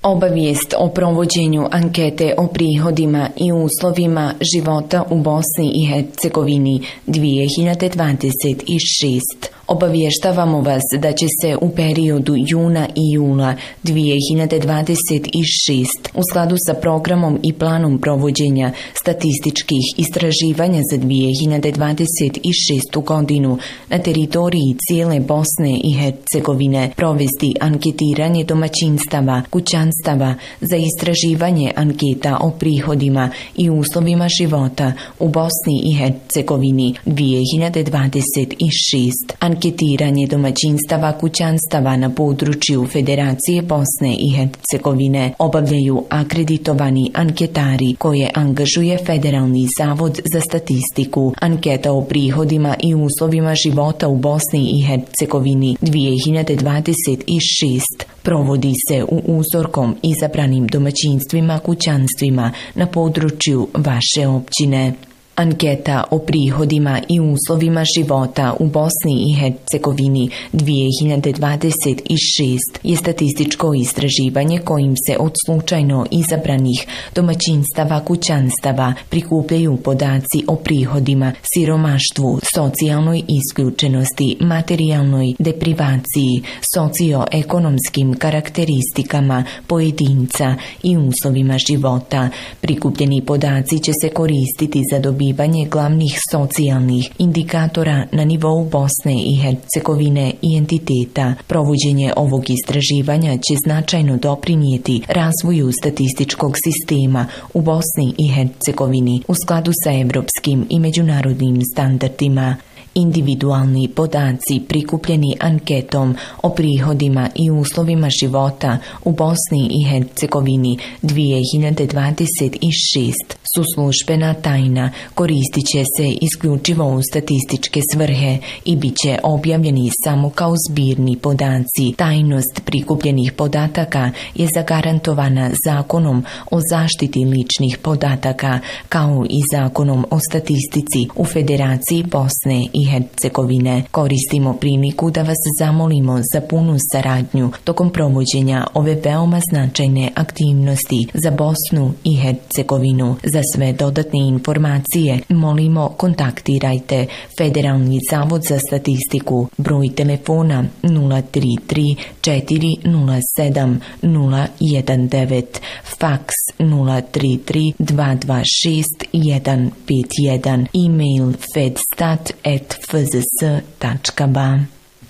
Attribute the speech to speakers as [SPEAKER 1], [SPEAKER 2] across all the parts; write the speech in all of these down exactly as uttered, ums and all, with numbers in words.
[SPEAKER 1] Obavijest o provođenju ankete o prihodima i uslovima života u Bosni i Hercegovini dvije hiljade dvadeset šeste. Obavještavamo vas da će se u periodu juna i jula dvije hiljade dvadeset šeste u skladu sa programom i planom provođenja statističkih istraživanja za dvije hiljade dvadeset šestu godinu na teritoriji cijele Bosne i Hercegovine provesti anketiranje domaćinstava, kućanstava za istraživanje anketa o prihodima i uslovima života u Bosni i Hercegovini dvije hiljade dvadeset šeste. Anketiranje domaćinstava kućanstava na području Federacije Bosne i Hercegovine obavljaju akreditovani anketari koje angažuje Federalni zavod za statistiku. Anketa o prihodima i uslovima života u Bosni i Hercegovini dvije hiljade dvadeset šeste provodi se u uzorkom izabranim domaćinstvima kućanstvima na području vaše općine. Anketa o prihodima i uslovima života u Bosni i Hercegovini dvije hiljade dvadeset šeste je statističko istraživanje kojim se od slučajno izabranih domaćinstava kućanstava prikupljaju podaci o prihodima, siromaštvu, socijalnoj isključenosti, materijalnoj deprivaciji, socioekonomskim karakteristikama pojedinca i uslovima života. Prikupljeni podaci će se koristiti za dobivanje glavnih socijalnih indikatora na nivou Bosne i Hercegovine i entiteta. Provođenje ovog istraživanja će značajno doprinijeti razvoju statističkog sistema u Bosni i Hercegovini u skladu sa evropskim i međunarodnim standardima. Individualni podaci prikupljeni anketom o prihodima i uslovima života u Bosni i Hercegovini dvije hiljade dvadeset šeste su službena tajna, koristit će se isključivo u statističke svrhe i bit će objavljeni samo kao zbirni podaci. Tajnost prikupljenih podataka je zagarantovana Zakonom o zaštiti ličnih podataka kao i Zakonom o statistici u Federaciji Bosne i Hercegovine. Koristimo priliku da vas zamolimo za punu saradnju tokom provođenja ove veoma značajne aktivnosti za Bosnu i Hercegovinu. Za sve dodatne informacije molimo kontaktirajte Federalni zavod za statistiku, broj telefona nula tri tri četiri nula sedam nula jedan devet, faks nula tri tri dva dva šest jedan pet jedan, e-mail fedstat at f z s tačka b a.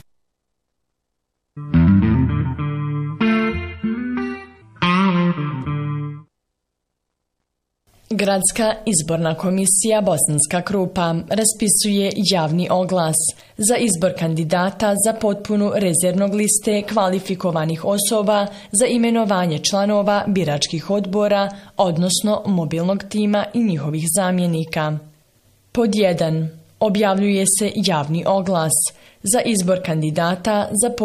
[SPEAKER 2] Gradska izborna komisija Bosanska Krupa raspisuje javni oglas za izbor kandidata za potpunu rezervnog liste kvalifikovanih osoba za imenovanje članova biračkih odbora, odnosno mobilnog tima i njihovih zamjenika. Pod jedan. Objavljuje se javni oglas za izbor kandidata za